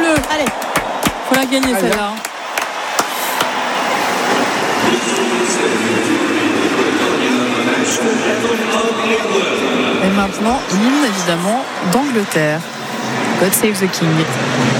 Gagnez-le. Allez. Faut la gagner celle-là. Et maintenant, l'hymne évidemment d'Angleterre. God Save the King.